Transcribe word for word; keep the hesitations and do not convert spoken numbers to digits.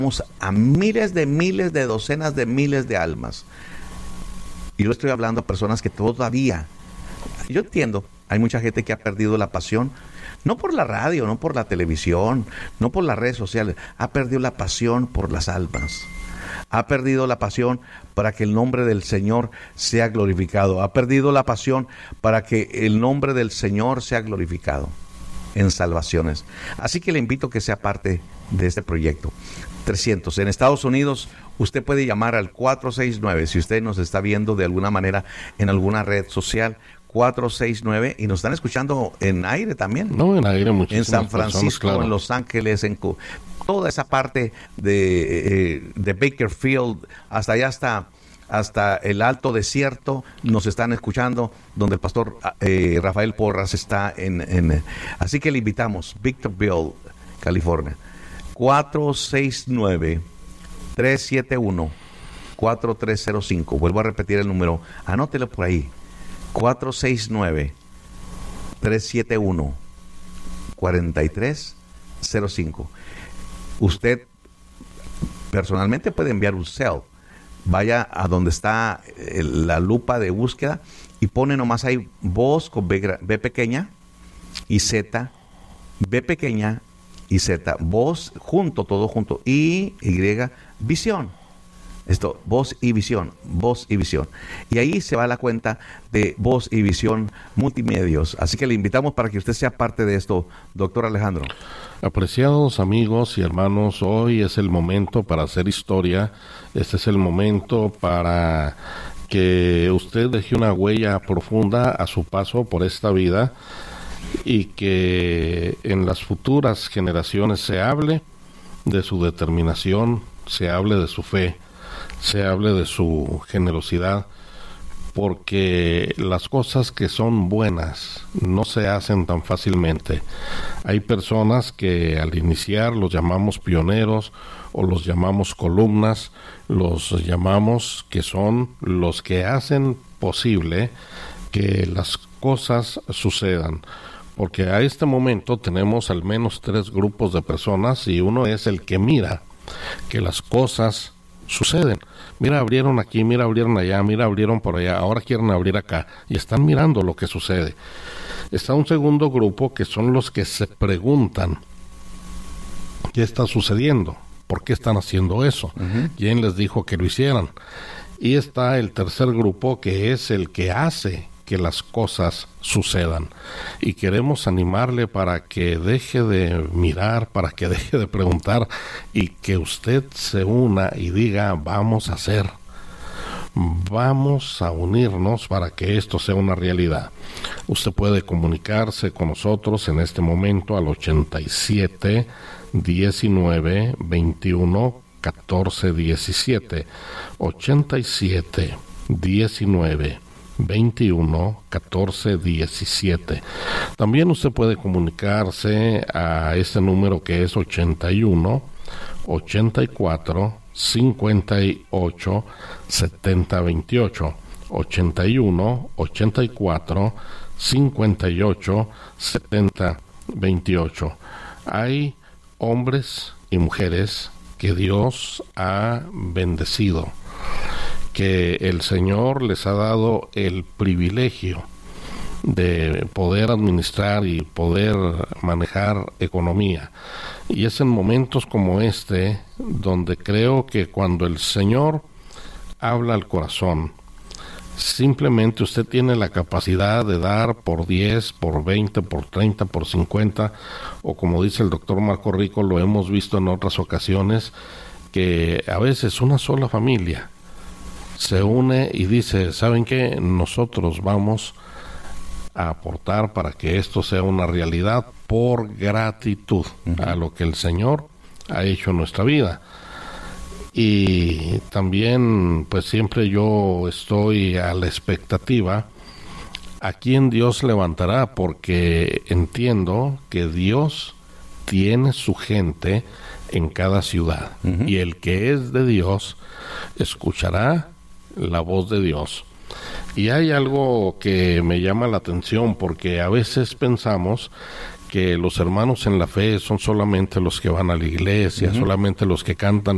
a miles de miles de docenas de miles de almas. Y yo estoy hablando a personas que todavía, yo entiendo, hay mucha gente que ha perdido la pasión, no por la radio, no por la televisión, no por las redes sociales, ha perdido la pasión por las almas. Ha perdido la pasión para que el nombre del Señor sea glorificado. Ha perdido la pasión para que el nombre del Señor sea glorificado en salvaciones. Así que le invito a que sea parte de este proyecto. trescientos. En Estados Unidos, usted puede llamar al cuatro seis nueve, si usted nos está viendo de alguna manera en alguna red social, cuatro seis nueve, y nos están escuchando en aire también. No, en aire muchísimas en San Francisco, personas, claro. En Los Ángeles, en toda esa parte de, eh, de Bakersfield, hasta allá hasta, hasta el Alto Desierto, nos están escuchando, donde el pastor eh, Rafael Porras está en, en... Así que le invitamos, Victorville, California, cuatro seis nueve, tres siete uno, cuatro tres cero cinco. Vuelvo a repetir el número, anótelo por ahí, cuatro seis nueve, tres siete uno, cuatro tres cero cinco. Usted personalmente puede enviar un cel. Vaya a donde está la lupa de búsqueda y pone nomás ahí voz con B, B pequeña y Z, B pequeña y Z, voz junto, todo junto, y Y, visión. Esto, voz y visión, voz y visión. Y ahí se va la cuenta de Voz y Visión Multimedios. Así que le invitamos para que usted sea parte de esto, doctor Alejandro. Apreciados amigos y hermanos, hoy es el momento para hacer historia. Este es el momento para que usted deje una huella profunda a su paso por esta vida y que en las futuras generaciones se hable de su determinación, se hable de su fe, se hable de su generosidad, porque las cosas que son buenas no se hacen tan fácilmente. Hay personas que al iniciar los llamamos pioneros o los llamamos columnas, los llamamos que son los que hacen posible que las cosas sucedan. Porque a este momento tenemos al menos tres grupos de personas y uno es el que mira que las cosas suceden. Mira, abrieron aquí, mira, abrieron allá, mira, abrieron por allá, ahora quieren abrir acá y están mirando lo que sucede. Está un segundo grupo que son los que se preguntan ¿qué está sucediendo? ¿Por qué están haciendo eso? Uh-huh. ¿Quién les dijo que lo hicieran? Y está el tercer grupo que es el que hace que las cosas sucedan. Y queremos animarle para que deje de mirar, para que deje de preguntar y que usted se una y diga, vamos a hacer, vamos a unirnos para que esto sea una realidad. Usted puede comunicarse con nosotros en este momento al ochenta y siete, diecinueve, veintiuno, catorce, diecisiete, ochenta y siete, diecinueve, veintiuno, catorce, diecisiete. También usted puede comunicarse a este número que es ochenta y uno, ochenta y cuatro, cincuenta y ocho, setenta, veintiocho. ochenta y uno, ochenta y cuatro, cincuenta y ocho, setenta, veintiocho. Hay hombres y mujeres que Dios ha bendecido, que el Señor les ha dado el privilegio de poder administrar y poder manejar economía. Y es en momentos como este donde creo que cuando el Señor habla al corazón, simplemente usted tiene la capacidad de dar por diez, por veinte, por treinta, por cincuenta, o como dice el doctor Marco Rico, lo hemos visto en otras ocasiones, que a veces una sola familia se une y dice, ¿saben qué? Nosotros vamos a aportar para que esto sea una realidad por gratitud uh-huh. a lo que el Señor ha hecho en nuestra vida. Y también, pues siempre yo estoy a la expectativa a quién Dios levantará, porque entiendo que Dios tiene su gente en cada ciudad uh-huh. y el que es de Dios escuchará la voz de Dios. Y hay algo que me llama la atención, porque a veces pensamos que los hermanos en la fe son solamente los que van a la iglesia, uh-huh. solamente los que cantan